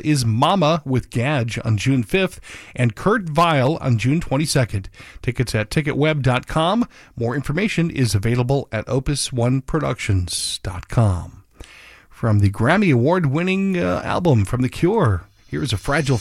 is Mama with Gadge on June 5th and Kurt Vile on June 22nd. Tickets at ticketweb.com. More information is available at opusoneproductions.com. From the Grammy Award-winning album from The Cure, here's A Fragile